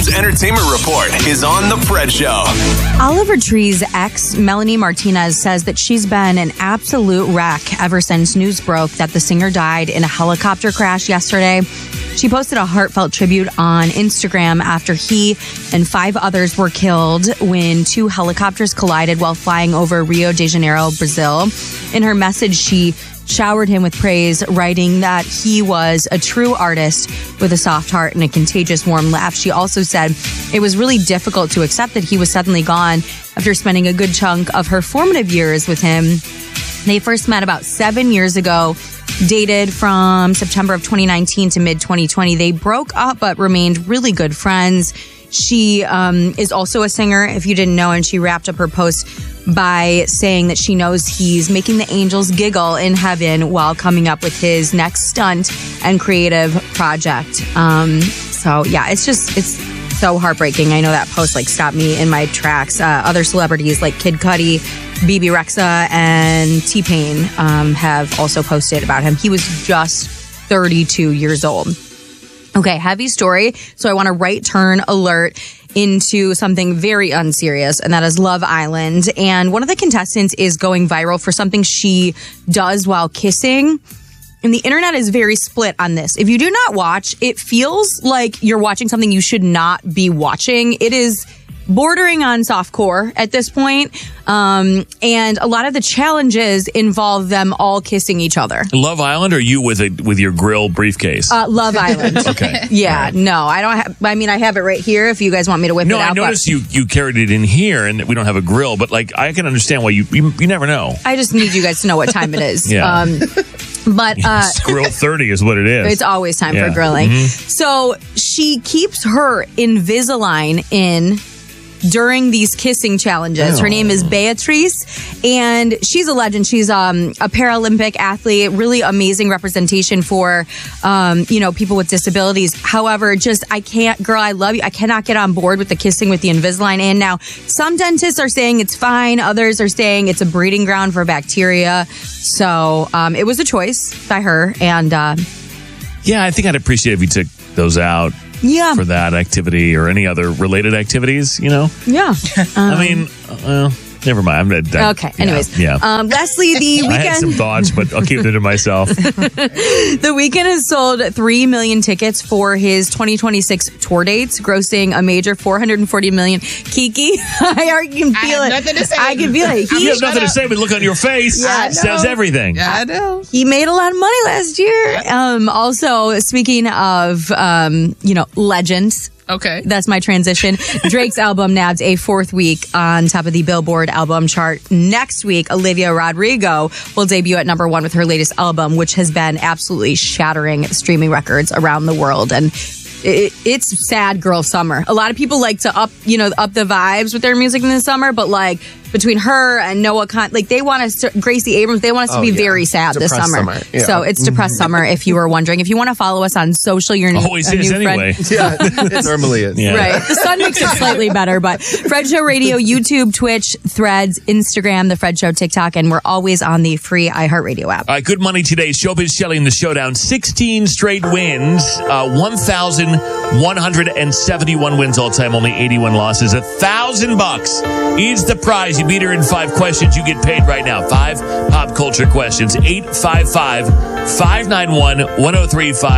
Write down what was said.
Hollywood's entertainment report is on The Fred Show. Oliver Tree's ex, Melanie Martinez, says that she's been an absolute wreck ever since news broke that the singer died in a helicopter crash yesterday. She posted a heartfelt tribute on Instagram after he and 5 others were killed when 2 helicopters collided while flying over Rio de Janeiro, Brazil. In her message, she showered him with praise, writing that he was a true artist with a soft heart and a contagious warm laugh. She also said it was really difficult to accept that he was suddenly gone after spending a good chunk of her formative years with him. They first met about 7 years ago, dated from September of 2019 to mid-2020. They broke up but remained really good friends. She is also a singer, if you didn't know, and she wrapped up her post by saying that she knows he's making the angels giggle in heaven while coming up with his next stunt and creative project. So, yeah, it's so heartbreaking. I know that post stopped me in my tracks. Other celebrities like Kid Cudi, BB Rexa, and T-Pain have also posted about him. He was just 32 years old. Okay, heavy story. So I want a right turn alert into something very unserious, and that is Love Island. And one of the contestants is going viral for something she does while kissing. And the internet is very split on this. If you do not watch, it feels like you're watching something you should not be watching. It is bordering on softcore at this point. And a lot of the challenges involve them all kissing each other. Love Island, or you with your grill briefcase? Love Island. Okay. Yeah, right. No, I don't have, I have it right here if you guys want me to whip it out. No, I noticed you carried it in here and we don't have a grill, but I can understand why you never know. I just need you guys to know what time it is. Yeah. But Grill 30 is what it is. It's always time for grilling. Mm-hmm. So she keeps her Invisalign in during these kissing challenges. Her name is Beatrice, and she's a legend. She's a Paralympic athlete, really amazing representation for people with disabilities. However, I can't, girl, I love you. I cannot get on board with the kissing with the Invisalign in. Now, some dentists are saying it's fine. Others are saying it's a breeding ground for bacteria. So it was a choice by her. And yeah, I think I'd appreciate if you took those out. Yeah. For that activity or any other related activities, Yeah. Never mind. Okay. Anyways. Yeah. Leslie, the Weeknd. I had some thoughts, but I'll keep them to myself. The Weeknd has sold 3 million tickets for his 2026 tour dates, grossing a major $440 million. Kiki, I can feel it. Nothing to say. I can feel it. You have nothing to say, but look on your face. Yeah, says everything. Yeah, I know. He made a lot of money last year. Also, speaking of, legends. Okay. That's my transition. Drake's album nabs a 4th week on top of the Billboard album chart. Next week, Olivia Rodrigo will debut at number 1 with her latest album, which has been absolutely shattering streaming records around the world. And it's sad girl summer. A lot of people like to up the vibes with their music in the summer, but between her and Noah they want us to, Gracie Abrams, they want us to be very sad depressed this summer. Yeah. So it's depressed summer, if you were wondering. If you want to follow us on social, you're always a is new anyway. friend. Yeah, it normally is. Yeah. Right. The sun makes it slightly better, but Fred Show Radio, YouTube, Twitch, Threads, Instagram, The Fred Show, TikTok, and we're always on the free iHeartRadio app. All right, good money today. Showbiz Shelley in the showdown. 16 straight wins, 1,171 wins all time, only 81 losses. $1,000 is the prize. You beat her in 5 questions, you get paid right now. 5 pop culture questions. 855-591-1035.